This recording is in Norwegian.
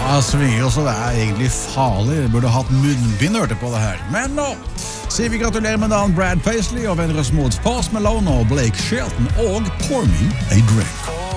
svir, så det egentlig farlig. Jeg burde hatt munnbind hørte på det her. Men nå sier vi gratulerer med dagen Brad Paisley og venner oss mot Post Malone og Blake Shelton og Pour Me a Drink.